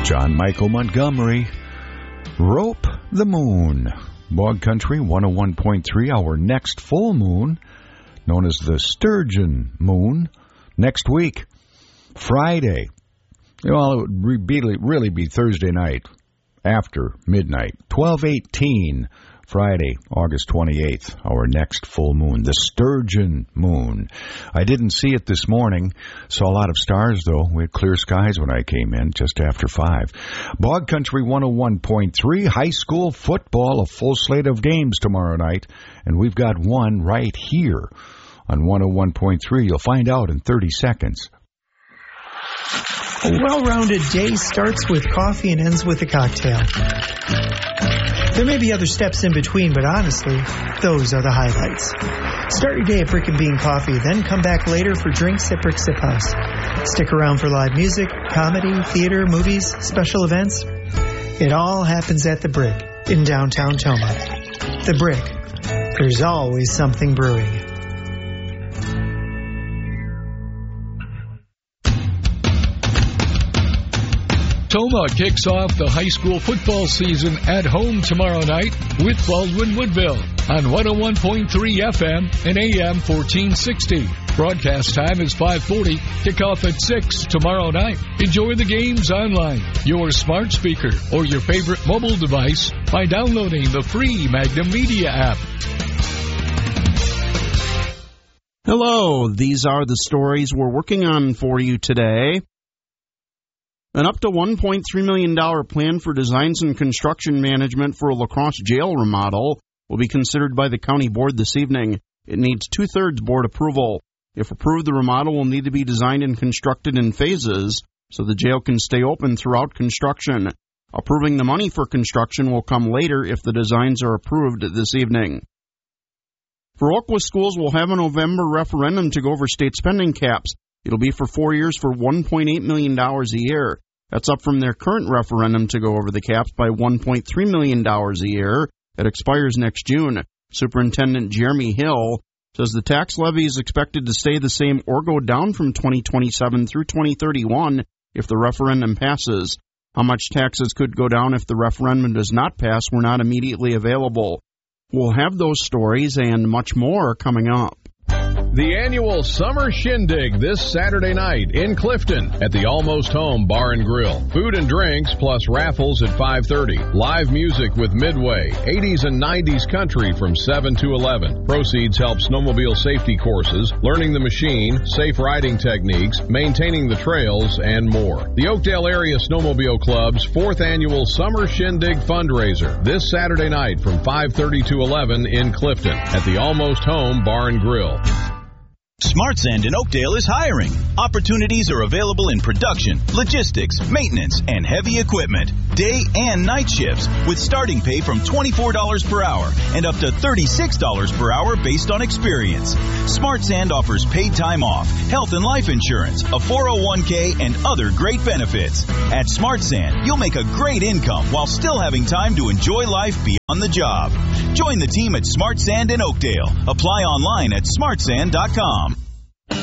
John Michael Montgomery, Rope the Moon. Bog Country 101.3, our next full moon, known as the Sturgeon Moon, next week, Friday. Well, it would really be Thursday night after midnight, 12:18, Friday, August 28th, our next full moon, the Sturgeon Moon. I didn't see it this morning. Saw a lot of stars, though. We had clear skies when I came in, just after 5. Bog Country 101.3, high school football, a full slate of games tomorrow night, and we've got one right here on 101.3. You'll find out in 30 seconds. A well-rounded day starts with coffee and ends with a cocktail. There may be other steps in between, but honestly, those are the highlights. Start your day at Brick and Bean Coffee, then come back later for drinks at Brick Sip House. Stick around for live music, comedy, theater, movies, special events. It all happens at The Brick in downtown Tomah. The Brick. There's always something brewing. Tomah kicks off the high school football season at home tomorrow night with Baldwin Woodville on 101.3 FM and AM 1460. Broadcast time is 5:40. Kickoff at 6 tomorrow night. Enjoy the games online, your smart speaker, or your favorite mobile device by downloading the free Magnum Media app. Hello, these are the stories we're working on for you today. An up to $1.3 million plan for designs and construction management for a La Crosse jail remodel will be considered by the county board this evening. It needs 2/3 board approval. If approved, the remodel will need to be designed and constructed in phases so the jail can stay open throughout construction. Approving the money for construction will come later if the designs are approved this evening. For Oakwood schools, we'll have a November referendum to go over state spending caps. It'll be for 4 years for $1.8 million a year. That's up from their current referendum to go over the caps by $1.3 million a year. It expires next June. Superintendent Jeremy Hill says the tax levy is expected to stay the same or go down from 2027 through 2031 if the referendum passes. How much taxes could go down if the referendum does not pass were not immediately available. We'll have those stories and much more coming up. The annual Summer Shindig this Saturday night in Clifton at the Almost Home Bar and Grill. Food and drinks plus raffles at 5:30. Live music with Midway, 80s and 90s country from 7 to 11. Proceeds help snowmobile safety courses, learning the machine, safe riding techniques, maintaining the trails, and more. The Oakdale Area Snowmobile Club's 4th annual Summer Shindig fundraiser this Saturday night from 5:30 to 11 in Clifton at the Almost Home Bar and Grill. Smart Sand in Oakdale is hiring. Opportunities are available in production, logistics, maintenance, and heavy equipment. Day and night shifts with starting pay from $24 per hour and up to $36 per hour based on experience. Smart Sand offers paid time off, health and life insurance, a 401k, and other great benefits. At Smart Sand, you'll make a great income while still having time to enjoy life beyond the job. Join the team at Smart Sand in Oakdale. Apply online at smartsand.com.